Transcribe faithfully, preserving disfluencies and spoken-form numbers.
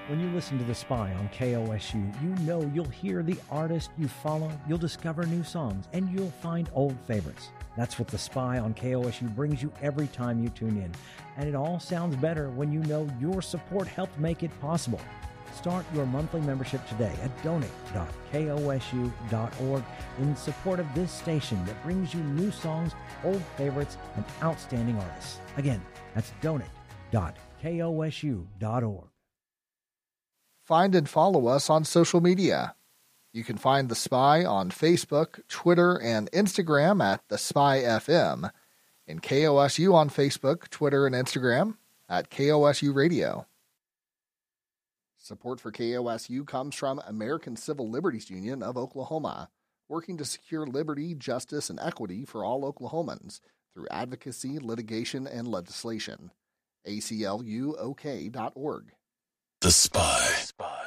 When you listen to The Spy on K O S U, you know you'll hear the artist you follow, you'll discover new songs, and you'll find old favorites. That's what The Spy on K O S U brings you every time you tune in. And it all sounds better when you know your support helped make it possible. Start your monthly membership today at donate dot K O S U dot org in support of this station that brings you new songs, old favorites, and outstanding artists. Again, that's donate dot K O S U dot org. Find and follow us on social media. You can find The Spy on Facebook, Twitter, and Instagram at The Spy F M, and K O S U on Facebook, Twitter, and Instagram at K O S U Radio. Support for K O S U comes from American Civil Liberties Union of Oklahoma, working to secure liberty, justice, and equity for all Oklahomans through advocacy, litigation, and legislation. A C L U O K dot org. The Spy. Spy.